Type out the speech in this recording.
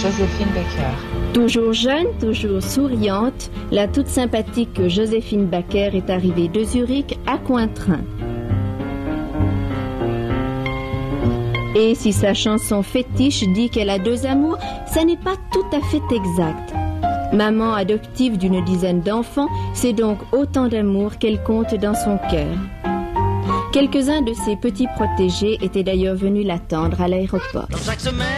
Joséphine Baker. Toujours jeune, toujours souriante, la toute sympathique Joséphine Baker est arrivée de Zurich à Cointrin. Et si sa chanson fétiche dit qu'elle a deux amours, ça n'est pas tout à fait exact. Maman adoptive d'une dizaine d'enfants, c'est donc autant d'amour qu'elle compte dans son cœur. Quelques-uns de ses petits protégés étaient d'ailleurs venus l'attendre à l'aéroport.